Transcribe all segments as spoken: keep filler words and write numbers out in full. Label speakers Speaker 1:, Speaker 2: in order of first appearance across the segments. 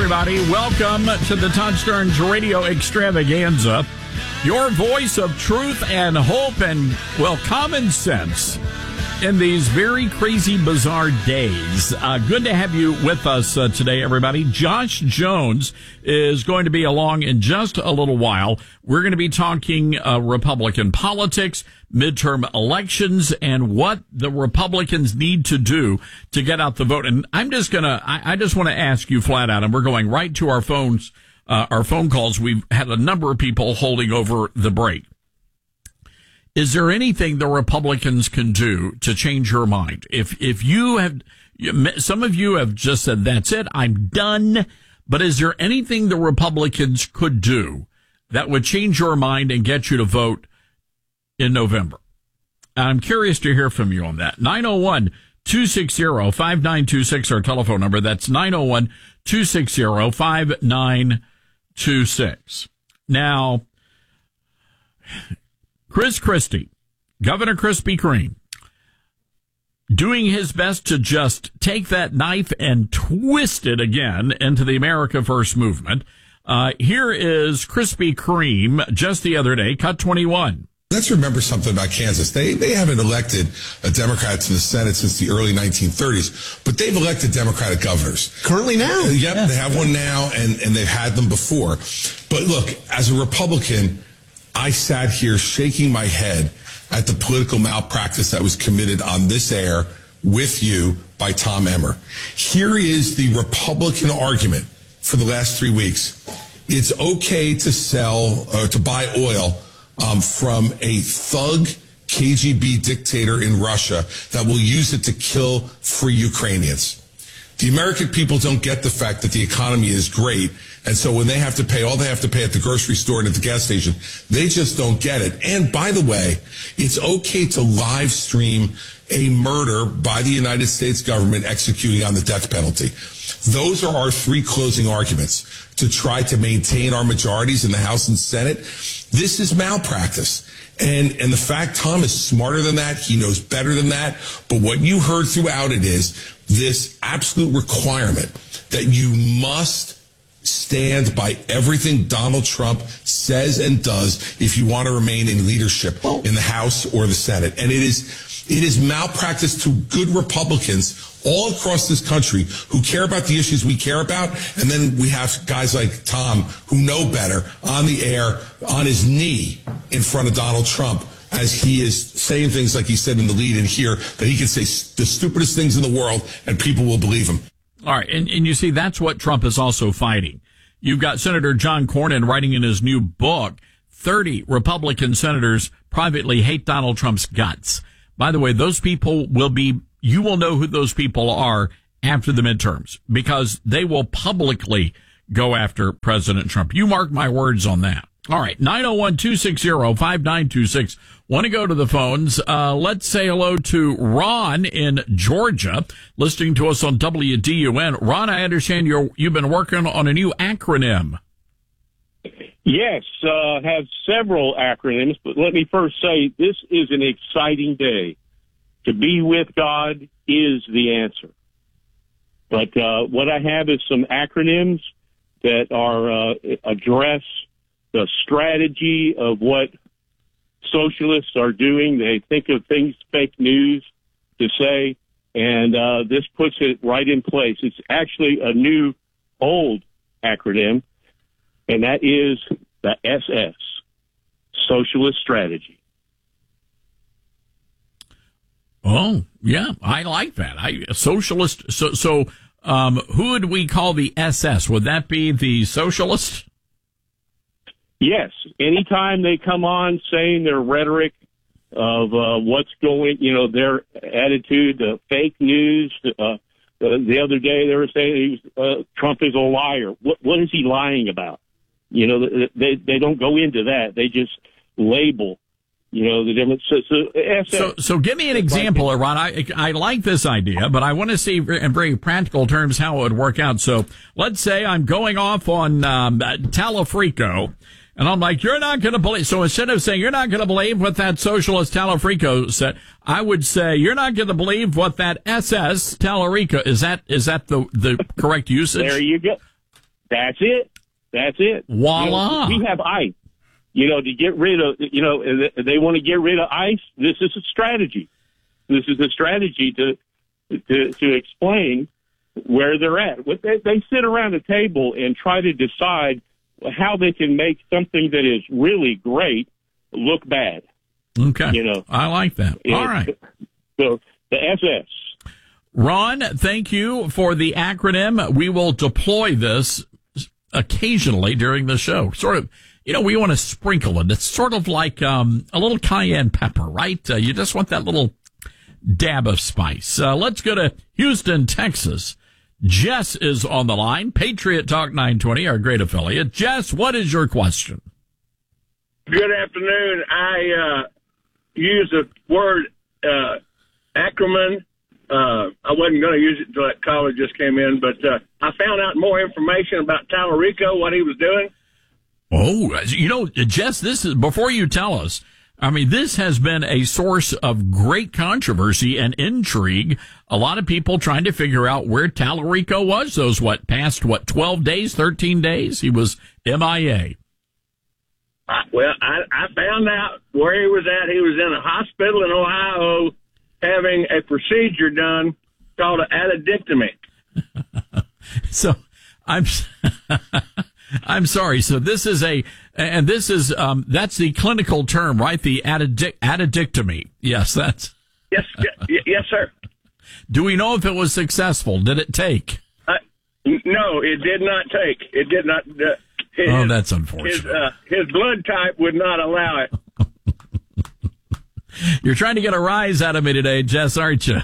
Speaker 1: everybody. Welcome to the Todd Stearns Radio Extravaganza. Your voice of truth and hope and, well, common sense in these very crazy, bizarre days. Uh, good to have you with us uh, today, everybody. Josh Jones is going to be along in just a little while. We're going to be talking uh, Republican politics, midterm elections, and what the Republicans need to do to get out the vote. And I'm just going to, I just want to ask you flat out, and we're going right to our phones, uh, our phone calls. We've had a number of people holding over the break. Is there anything the Republicans can do to change your mind? If if you have, some of you have just said, that's it, I'm done. But is there anything the Republicans could do that would change your mind and get you to vote in November? I'm curious to hear from you on that. nine oh one, two six zero, five nine two six, our telephone number. That's nine oh one, two six zero, five nine two six. Now, Chris Christie, Governor Krispy Kreme, doing his best to just take that knife and twist it again into the America First movement. Uh, here is Krispy Kreme just the other day, cut twenty-one.
Speaker 2: Let's remember something about Kansas. They they haven't elected a Democrat to the Senate since the early nineteen thirties, but they've elected Democratic governors.
Speaker 3: Currently now?
Speaker 2: Yep,
Speaker 3: yeah.
Speaker 2: They have one now, and, and they've had them before. But look, as a Republican, I sat here shaking my head at the political malpractice that was committed on this air with you by Tom Emmer. Here is the Republican argument for the last three weeks. It's okay to sell or to buy oil um, from a thug K G B dictator in Russia that will use it to kill free Ukrainians. The American people don't get the fact that the economy is great. And so when they have to pay all they have to pay at the grocery store and at the gas station, they just don't get it. And by the way, it's okay to live stream a murder by the United States government executing on the death penalty. Those are our three closing arguments to try to maintain our majorities in the House and Senate. This is malpractice. And and the fact Tom is smarter than that, he knows better than that. But what you heard throughout it is this absolute requirement that you must stand by everything Donald Trump says and does if you want to remain in leadership in the House or the Senate. And it is it is malpractice to good Republicans all across this country who care about the issues we care about. And then we have guys like Tom who know better on the air, on his knee in front of Donald Trump, as he is saying things like he said in the lead in here, that he can say the stupidest things in the world and people will believe him.
Speaker 1: All right. And, and you see, that's what Trump is also fighting. You've got Senator John Cornyn writing in his new book, thirty Republican senators privately hate Donald Trump's guts. By the way, those people will be, you will know who those people are after the midterms because they will publicly go after President Trump. You mark my words on that. All right. nine oh one, two six zero, five nine two six. Want to go to the phones. Uh, let's say hello to Ron in Georgia, listening to us on W D U N. Ron, I understand you're, you've been working on a new acronym.
Speaker 4: Yes, uh, have several acronyms, but let me first say this is an exciting day. To be with God is the answer. But uh, what I have is some acronyms that are uh, address the strategy of what socialists are doing. They think of things, fake news to say, and uh, this puts it right in place. It's actually a new, old acronym, and that is the S S, Socialist Strategy.
Speaker 1: Oh, yeah, I like that. I socialist. So, so um, who would we call the S S? Would that be the socialist?
Speaker 4: Yes. Anytime they come on saying their rhetoric of uh, what's going, you know, their attitude, the fake news. Uh, the, the other day they were saying he was, uh, Trump is a liar. What, what is he lying about? You know, they they don't go into that. They just label, you know, the different. So, so,
Speaker 1: so, so give me an example, Ron. I I like this idea, but I want to see in very practical terms how it would work out. So let's say I'm going off on um, Talafrico. And I'm like, you're not going to believe. So instead of saying, you're not going to believe what that socialist Talarico said, I would say, you're not going to believe what that S S Talarico, is that, is that the, the correct usage?
Speaker 4: There you go. That's it. That's it.
Speaker 1: Voila.
Speaker 4: You know, we have ICE. You know, to get rid of, you know, they want to get rid of ICE. This is a strategy. This is a strategy to to, to explain where they're at. They, they sit around a table and try to decide how they can make something that is really great look bad.
Speaker 1: Okay.
Speaker 4: You know,
Speaker 1: I like that. All right.
Speaker 4: So the S S.
Speaker 1: Ron, thank you for the acronym. We will deploy this occasionally during the show. Sort of, you know, we want to sprinkle it. It's sort of like um, a little cayenne pepper, right? Uh, you just want that little dab of spice. Uh, let's go to Houston, Texas. Jess is on the line. Patriot Talk nine twenty, our great affiliate. Jess, what is your question?
Speaker 3: Good afternoon. I uh, use the word uh, acronym. Uh, I wasn't going to use it until that caller just came in, but uh, I found out more information about Tallarico, what he was doing.
Speaker 1: Oh, you know, Jess, this is, before you tell us, I mean, this has been a source of great controversy and intrigue. A lot of people trying to figure out where Tallarico was those, what, past, what, twelve days, thirteen days? He was M I A.
Speaker 3: Uh, well, I, I found out where he was at. He was in a hospital in Ohio having a procedure done called an addictomy.
Speaker 1: So I'm I'm sorry. So this is a and this is um that's the clinical term, right? The addic- addictomy. Yes, that's
Speaker 3: yes, y- yes, sir.
Speaker 1: Do we know if it was successful? Did it take?
Speaker 3: Uh, no, it did not take. It did not. Uh, his,
Speaker 1: oh, that's unfortunate.
Speaker 3: His, uh, his blood type would not allow it.
Speaker 1: You're trying to get a rise out of me today, Jess, aren't you?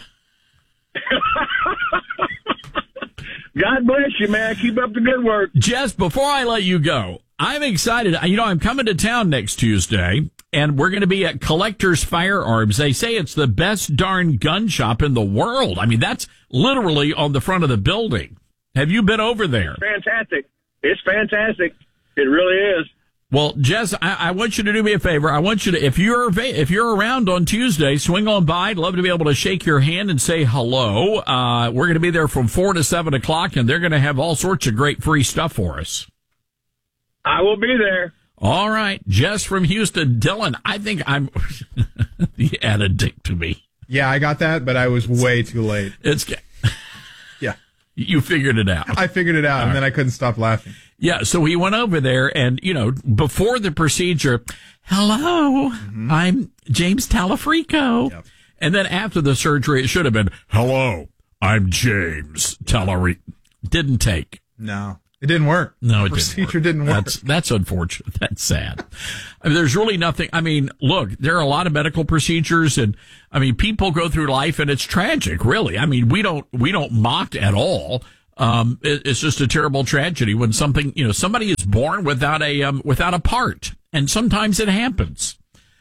Speaker 3: God bless you, man. Keep up the good work.
Speaker 1: Jess, before I let you go, I'm excited. You know, I'm coming to town next Tuesday, and we're going to be at Collector's Firearms. They say it's the best darn gun shop in the world. I mean, that's literally on the front of the building. Have you been over there?
Speaker 3: Fantastic. It's fantastic. It really is.
Speaker 1: Well, Jess, I, I want you to do me a favor. I want you to, if you're if you're around on Tuesday, swing on by. I'd love to be able to shake your hand and say hello. Uh, we're going to be there from four to seven o'clock, and they're going to have all sorts of great free stuff for us.
Speaker 3: I will be there.
Speaker 1: All right, Jess from Houston. Dylan, I think I'm the addict to me.
Speaker 5: Yeah, I got that, but I was way too late.
Speaker 1: It's
Speaker 5: yeah,
Speaker 1: you figured it out.
Speaker 5: I figured it out,
Speaker 1: all
Speaker 5: and
Speaker 1: right.
Speaker 5: then I couldn't stop laughing.
Speaker 1: Yeah, so he went over there, and, you know, before the procedure, hello, mm-hmm. I'm James Tallarico. Yep. And then after the surgery, it should have been, hello, I'm James Tallarico. Didn't take.
Speaker 5: No, it didn't work.
Speaker 1: No, it
Speaker 5: the procedure
Speaker 1: didn't work.
Speaker 5: didn't work.
Speaker 1: That's, that's unfortunate. That's sad. I mean, there's really nothing. I mean, look, there are a lot of medical procedures, and, I mean, people go through life, and it's tragic, really. I mean, we don't, we don't mock at all. Um, it, it's just a terrible tragedy when something, you know, somebody is born without a, um, without a part. And sometimes it happens.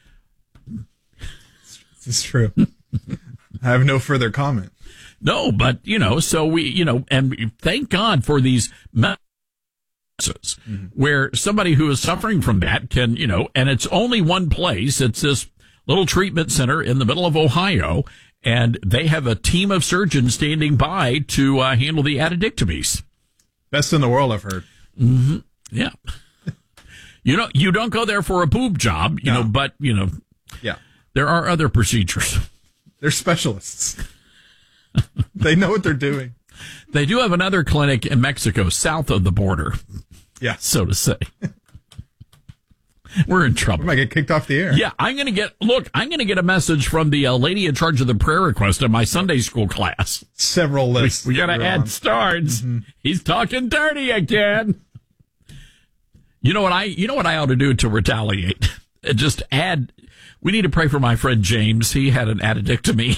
Speaker 5: This is true. I have no further comment.
Speaker 1: No, but, you know, so we, you know, and thank God for these messages mm-hmm. where somebody who is suffering from that can, you know, and it's only one place. It's this little treatment center in the middle of Ohio. And they have a team of surgeons standing by to uh, handle the addictomies.
Speaker 5: Best in the world, I've heard.
Speaker 1: Mm-hmm. Yeah. you know, you don't go there for a boob job, you
Speaker 5: no.
Speaker 1: know, but, you know,
Speaker 5: yeah,
Speaker 1: there are other procedures.
Speaker 5: They're specialists. They know what they're doing.
Speaker 1: They do have another clinic in Mexico, south of the border.
Speaker 5: Yeah.
Speaker 1: So to say. We're in trouble.
Speaker 5: We might get kicked off the air.
Speaker 1: Yeah, I'm going to get, look, I'm going to get a message from the uh, lady in charge of the prayer request in my Sunday school class.
Speaker 5: Several lists.
Speaker 1: We, we got to add
Speaker 5: on.
Speaker 1: stars. Mm-hmm. He's talking dirty again. You know what I, you know what I ought to do to retaliate? Just add, we need to pray for my friend James. He had an addictomy.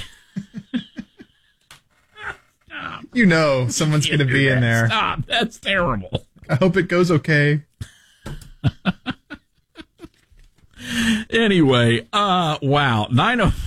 Speaker 5: You know, someone's going to be in there.
Speaker 1: Stop. That's terrible.
Speaker 5: I hope it goes okay.
Speaker 1: Anyway, uh, wow. nine oh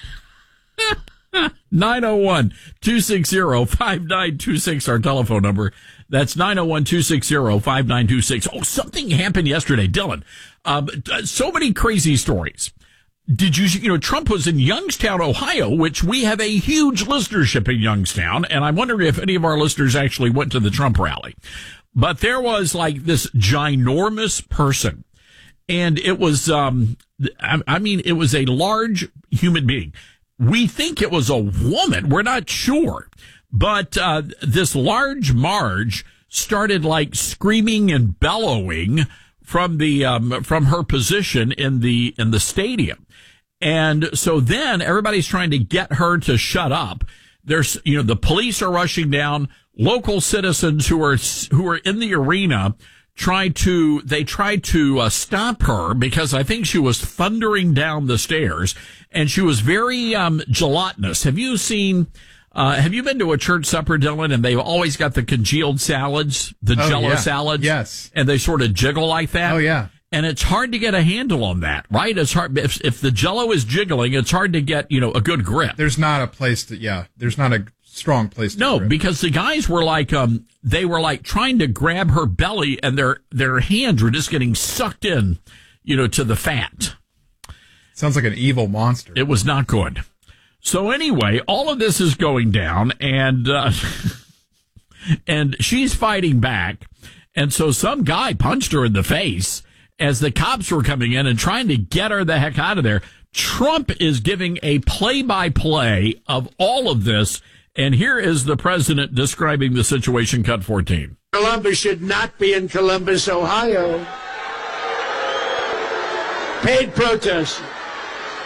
Speaker 1: nine oh one, two six zero, five nine two six, our telephone number. That's nine oh one, two six zero, five nine two six. Oh, something happened yesterday, Dylan. Um, so many crazy stories. Did you, you know, Trump was in Youngstown, Ohio, which we have a huge listenership in Youngstown, and I'm wondering if any of our listeners actually went to the Trump rally. but there was like this ginormous person, and it was, um, I, I mean, it was a large human being. We think it was a woman. We're not sure. But uh, this large Marge started like screaming and bellowing from the um, from her position in the in the stadium. And so then everybody's trying to get her to shut up. There's, you know, the police are rushing down. Local citizens who are who are in the arena tried to they tried to uh, stop her because I think she was thundering down the stairs, and she was very um, gelatinous. Have you seen? Uh, have you been to a church supper, Dylan? And they've always got the congealed salads, the
Speaker 5: oh,
Speaker 1: Jell-O
Speaker 5: yeah.
Speaker 1: salads.
Speaker 5: Yes,
Speaker 1: and they sort of jiggle like that.
Speaker 5: Oh yeah.
Speaker 1: And it's hard to get a handle on that, right? It's hard if if the Jell-O is jiggling. It's hard to get, you know, a good grip.
Speaker 5: There's not a place to yeah. There's not a strong place to
Speaker 1: no,
Speaker 5: grip.
Speaker 1: Because the guys were like um they were like trying to grab her belly, and their their hands were just getting sucked in, you know, to the fat.
Speaker 5: Sounds like an evil monster.
Speaker 1: It was not good. So anyway, all of this is going down, and uh, and she's fighting back, and so some guy punched her in the face as the cops were coming in and trying to get her the heck out of there. Trump is giving a play-by-play of all of this, and here is the president describing the situation, cut fourteen.
Speaker 6: Columbus should not be in Columbus, Ohio. Paid protest.